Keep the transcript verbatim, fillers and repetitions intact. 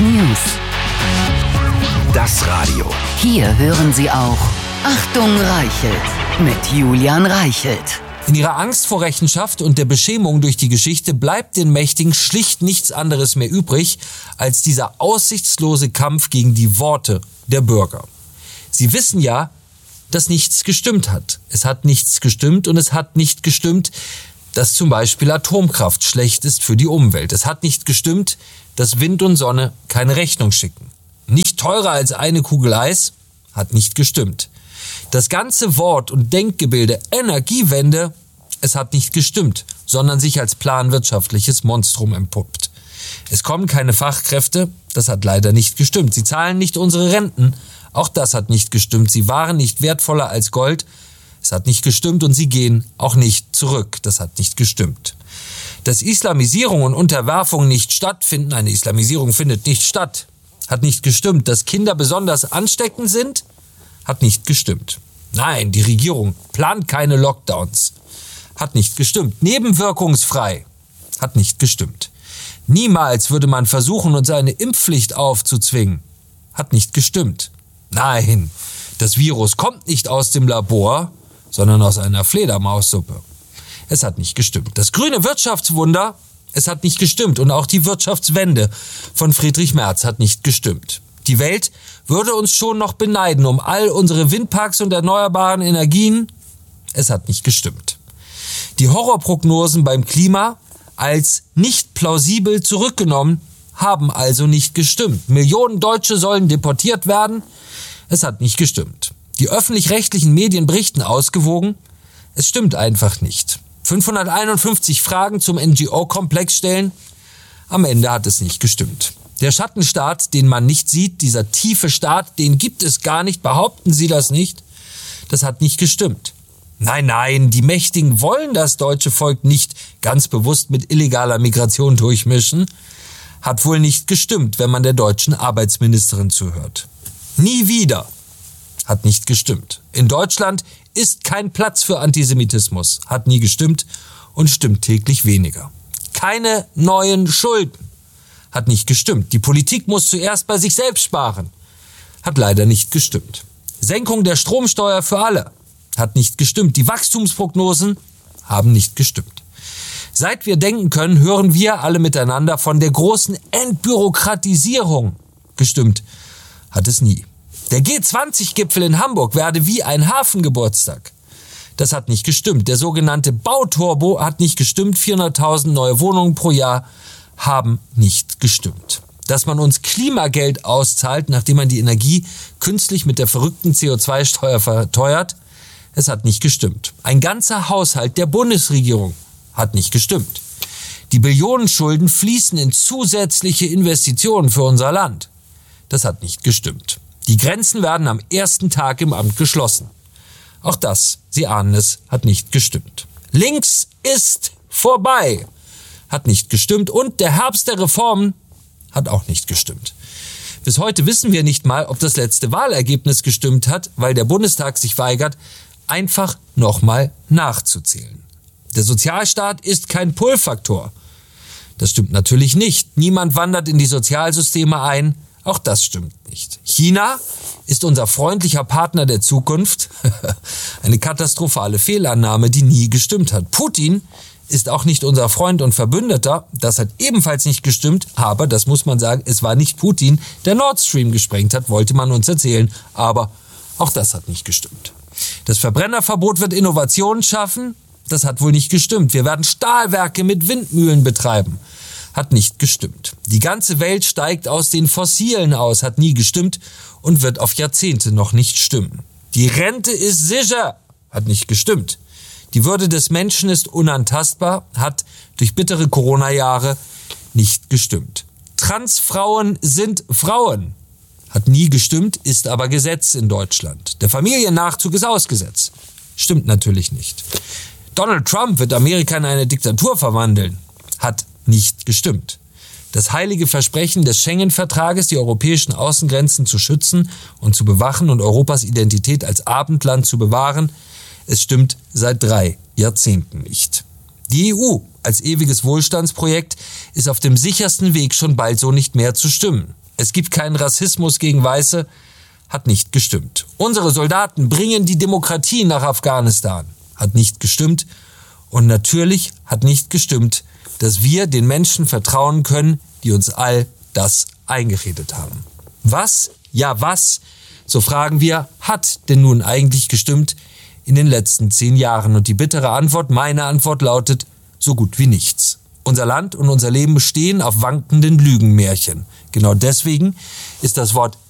News. Das Radio. Hier hören Sie auch Achtung Reichelt mit Julian Reichelt. In ihrer Angst vor Rechenschaft und der Beschämung durch die Geschichte bleibt den Mächtigen schlicht nichts anderes mehr übrig, als dieser aussichtslose Kampf gegen die Worte der Bürger. Sie wissen ja, dass nichts gestimmt hat. Es hat nichts gestimmt und es hat nicht gestimmt, dass zum Beispiel Atomkraft schlecht ist für die Umwelt. Es hat nicht gestimmt, dass Wind und Sonne keine Rechnung schicken. Nicht teurer als eine Kugel Eis hat nicht gestimmt. Das ganze Wort- und Denkgebilde Energiewende, es hat nicht gestimmt, sondern sich als planwirtschaftliches Monstrum entpuppt. Es kommen keine Fachkräfte, das hat leider nicht gestimmt. Sie zahlen nicht unsere Renten, auch das hat nicht gestimmt. Sie waren nicht wertvoller als Gold, es hat nicht gestimmt und sie gehen auch nicht zurück, das hat nicht gestimmt. Dass Islamisierung und Unterwerfung nicht stattfinden, eine Islamisierung findet nicht statt, hat nicht gestimmt. Dass Kinder besonders ansteckend sind, hat nicht gestimmt. Nein, die Regierung plant keine Lockdowns. Hat nicht gestimmt. Nebenwirkungsfrei. Hat nicht gestimmt. Niemals würde man versuchen, uns eine Impfpflicht aufzuzwingen. Hat nicht gestimmt. Nein, das Virus kommt nicht aus dem Labor, sondern aus einer Fledermaussuppe. Es hat nicht gestimmt. Das grüne Wirtschaftswunder, es hat nicht gestimmt. Und auch die Wirtschaftswende von Friedrich Merz hat nicht gestimmt. Die Welt würde uns schon noch beneiden um all unsere Windparks und erneuerbaren Energien. Es hat nicht gestimmt. Die Horrorprognosen beim Klima als nicht plausibel zurückgenommen, haben also nicht gestimmt. Millionen Deutsche sollen deportiert werden. Es hat nicht gestimmt. Die öffentlich-rechtlichen Medien berichten ausgewogen. Es stimmt einfach nicht. fünfhunderteinundfünfzig Fragen zum N G O-Komplex stellen. Am Ende hat es nicht gestimmt. Der Schattenstaat, den man nicht sieht, dieser tiefe Staat, den gibt es gar nicht, behaupten Sie das nicht? Das hat nicht gestimmt. Nein, nein, die Mächtigen wollen das deutsche Volk nicht ganz bewusst mit illegaler Migration durchmischen. Hat wohl nicht gestimmt, wenn man der deutschen Arbeitsministerin zuhört. Nie wieder. Hat nicht gestimmt. In Deutschland ist kein Platz für Antisemitismus. Hat nie gestimmt und stimmt täglich weniger. Keine neuen Schulden. Hat nicht gestimmt. Die Politik muss zuerst bei sich selbst sparen. Hat leider nicht gestimmt. Senkung der Stromsteuer für alle. Hat nicht gestimmt. Die Wachstumsprognosen haben nicht gestimmt. Seit wir denken können, hören wir alle miteinander von der großen Entbürokratisierung. Gestimmt hat es nie. Der G zwanzig Gipfel in Hamburg werde wie ein Hafengeburtstag. Das hat nicht gestimmt. Der sogenannte Bauturbo hat nicht gestimmt. vierhunderttausend neue Wohnungen pro Jahr haben nicht gestimmt. Dass man uns Klimageld auszahlt, nachdem man die Energie künstlich mit der verrückten C O zwei Steuer verteuert, es hat nicht gestimmt. Ein ganzer Haushalt der Bundesregierung hat nicht gestimmt. Die Billionenschulden fließen in zusätzliche Investitionen für unser Land. Das hat nicht gestimmt. Die Grenzen werden am ersten Tag im Amt geschlossen. Auch das, Sie ahnen es, hat nicht gestimmt. Links ist vorbei. Hat nicht gestimmt und der Herbst der Reformen hat auch nicht gestimmt. Bis heute wissen wir nicht mal, ob das letzte Wahlergebnis gestimmt hat, weil der Bundestag sich weigert, einfach nochmal nachzuzählen. Der Sozialstaat ist kein Pull-Faktor. Das stimmt natürlich nicht. Niemand wandert in die Sozialsysteme ein. Auch das stimmt nicht. China ist unser freundlicher Partner der Zukunft. Eine katastrophale Fehlannahme, die nie gestimmt hat. Putin ist auch nicht unser Freund und Verbündeter. Das hat ebenfalls nicht gestimmt. Aber, das muss man sagen, es war nicht Putin, der Nord Stream gesprengt hat, wollte man uns erzählen. Aber auch das hat nicht gestimmt. Das Verbrennerverbot wird Innovationen schaffen. Das hat wohl nicht gestimmt. Wir werden Stahlwerke mit Windmühlen betreiben. Hat nicht gestimmt. Die ganze Welt steigt aus den Fossilen aus, hat nie gestimmt und wird auf Jahrzehnte noch nicht stimmen. Die Rente ist sicher, hat nicht gestimmt. Die Würde des Menschen ist unantastbar, hat durch bittere Corona-Jahre nicht gestimmt. Transfrauen sind Frauen, hat nie gestimmt, ist aber Gesetz in Deutschland. Der Familiennachzug ist ausgesetzt. Stimmt natürlich nicht. Donald Trump wird Amerika in eine Diktatur verwandeln, hat nicht gestimmt. Das heilige Versprechen des Schengen-Vertrages, die europäischen Außengrenzen zu schützen und zu bewachen und Europas Identität als Abendland zu bewahren, es stimmt seit drei Jahrzehnten nicht. Die E U als ewiges Wohlstandsprojekt ist auf dem sichersten Weg, schon bald so nicht mehr zu stimmen. es gibt keinen Rassismus gegen Weiße, hat nicht gestimmt. Unsere Soldaten bringen die Demokratie nach Afghanistan, hat nicht gestimmt. Und natürlich hat nicht gestimmt, dass wir den Menschen vertrauen können, die uns all das eingeredet haben. Was, ja was, so fragen wir, hat denn nun eigentlich gestimmt in den letzten zehn Jahren? Und die bittere Antwort, meine Antwort lautet, so gut wie nichts. Unser Land und unser Leben bestehen auf wankenden Lügenmärchen. Genau deswegen ist das Wort